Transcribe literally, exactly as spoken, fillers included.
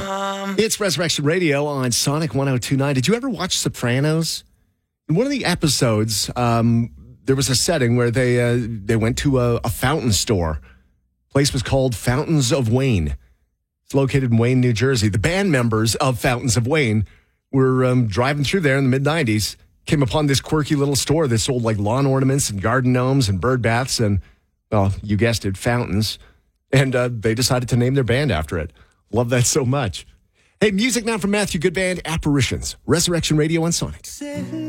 It's Resurrection Radio on Sonic one oh two point nine. Did you ever watch Sopranos? In one of the episodes, um, there was a setting where they uh, they went to a, a fountain store. The place was called Fountains of Wayne. It's located in Wayne, New Jersey. The band members of Fountains of Wayne were um, driving through there in the mid nineties, came upon this quirky little store that sold like lawn ornaments and garden gnomes and bird baths and, well, you guessed it, fountains. And uh, they decided to name their band after it. Love that so much. Hey, music now from Matthew Goodband, Apparitions, Resurrection Radio on Sonic.